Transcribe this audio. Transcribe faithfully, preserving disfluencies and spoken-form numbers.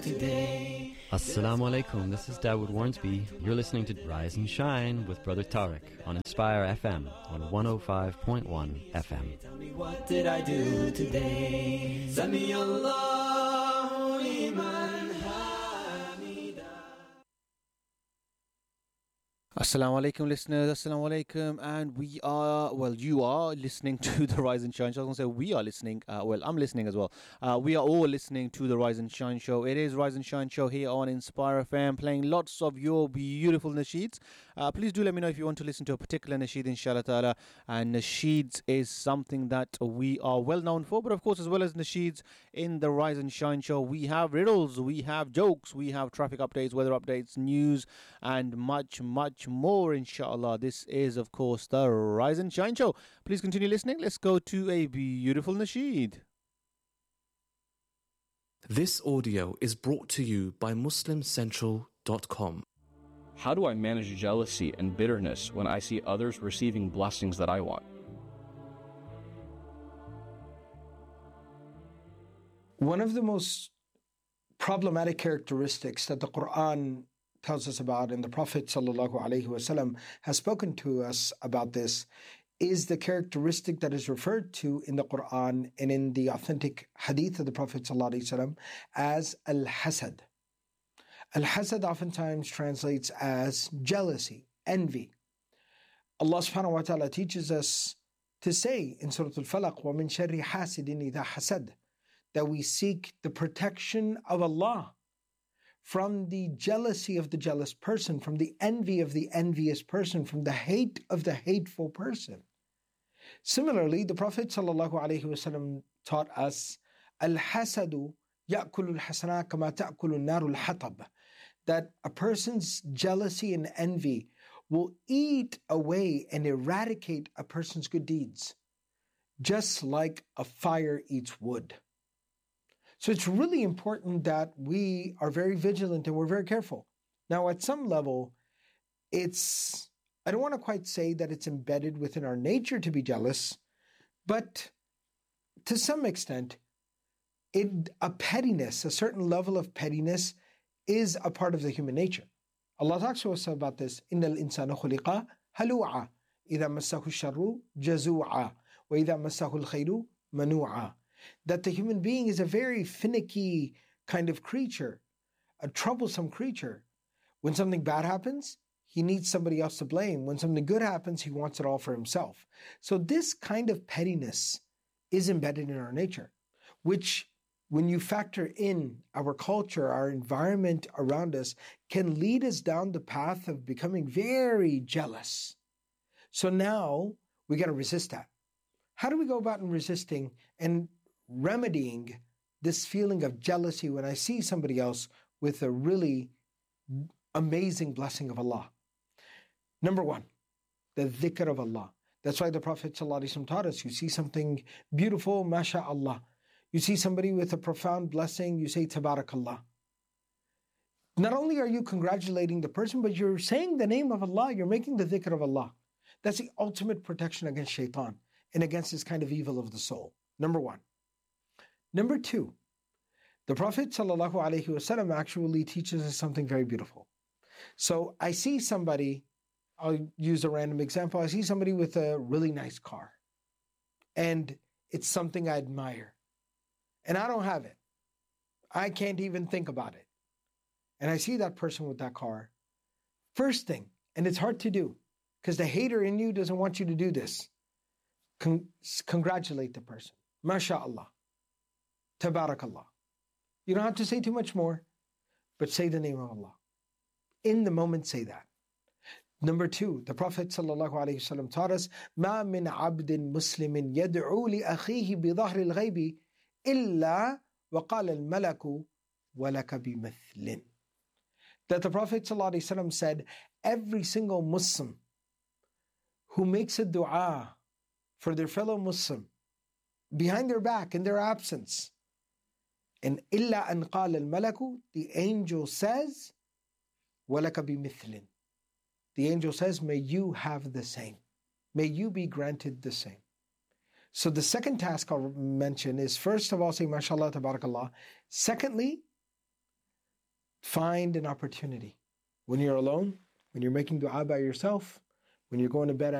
today. Assalamu alaikum, this is Dawood Warnsby. You're listening to Rise and Shine with Brother Tariq on Inspire F M on one oh five point one F M. Tell me, what did I do today? Sami Allahu liman hamida. Assalamu alaikum listeners, assalamu alaikum, and we are, well you are listening to the Rise and Shine Show. I was going to say we are listening, uh, well I'm listening as well. Uh, we are all listening to the Rise and Shine Show. It is Rise and Shine Show here on Inspire F M, playing lots of your beautiful nasheeds. Uh, please do let me know if you want to listen to a particular nasheed, inshallah ta'ala. And nasheeds is something that we are well known for, but of course as well as nasheeds in the Rise and Shine Show, we have riddles, we have jokes, we have traffic updates, weather updates, news, and much much more, inshallah. This is of course the Rise and Shine Show. Please continue listening. Let's go to a beautiful nasheed. This audio is brought to you by Muslim Central dot com. How do I manage jealousy and bitterness when I see others receiving blessings that I want? One of the most problematic characteristics that the Quran tells us about, and the Prophet ﷺ has spoken to us about this, is the characteristic that is referred to in the Quran and in the authentic hadith of the Prophet ﷺ as al-hasad. Al-hasad oftentimes translates as jealousy, envy. Allah subhanahu wa ta'ala teaches us to say in Surah Al-Falaq, وَمِن شَرِّ حَاسِدٍ إِذَا حَسَدٍ, that we seek the protection of Allah from the jealousy of the jealous person, from the envy of the envious person, from the hate of the hateful person. Similarly, the Prophet ﷺ taught us, Al-hasadu ya'kulu al-hasana kama ta'kulu an-naru al-hatab, that a person's jealousy and envy will eat away and eradicate a person's good deeds, just like a fire eats wood. So it's really important that we are very vigilant and we're very careful. Now, at some level, it's, I don't want to quite say that it's embedded within our nature to be jealous, but to some extent, it, a pettiness, a certain level of pettiness is a part of the human nature. Allah talks to us about this, إِنَّ الْإِنسَانَ خُلِقَ هَلُوعًا إِذَا مَسَّهُ الشَّرُّ جَزُوعًا وَإِذَا مَسَّهُ الْخَيْرُ مَنُوعًا. That the human being is a very finicky kind of creature, a troublesome creature. When something bad happens, he needs somebody else to blame. When something good happens, he wants it all for himself. So this kind of pettiness is embedded in our nature, which when you factor in our culture, our environment around us, can lead us down the path of becoming very jealous. So now we got to resist that. How do we go about in resisting and remedying this feeling of jealousy when I see somebody else with a really amazing blessing of Allah? Number one, the dhikr of Allah. That's why the Prophet ﷺ taught us, you see something beautiful, mashaAllah. You see somebody with a profound blessing, you say tabarakallah. Not only are you congratulating the person, but you're saying the name of Allah, you're making the dhikr of Allah. That's the ultimate protection against shaitan and against this kind of evil of the soul. Number one. Number two, the Prophet ﷺ actually teaches us something very beautiful. So I see somebody, I'll use a random example, I see somebody with a really nice car. And it's something I admire. And I don't have it. I can't even think about it. And I see that person with that car. First thing, and it's hard to do, because the hater in you doesn't want you to do this. Con- congratulate the person. MashaAllah. Tabarakallah. You don't have to say too much more, but say the name of Allah. In the moment, say that. Number two, the Prophet ﷺ taught us, مَا مِنْ عَبْدٍ مُسْلِمٍ يَدْعُو لِأَخِيهِ بِظَهْرِ الْغَيْبِ إِلَّا وَقَالَ الْمَلَكُ وَلَكَ بِمِثْلٍ. That the Prophet ﷺ said, every single Muslim who makes a dua for their fellow Muslim, behind their back, in their absence, and إِلَّا أَنْ قَالَ الْمَلَكُ, the angel says, وَلَكَ بِمِثْلٍ. The angel says, may you have the same. May you be granted the same. So the second task I'll mention is, first of all, say, MashaAllah, Tabarakallah. Secondly, find an opportunity when you're alone, when you're making dua by yourself, when you're going to bed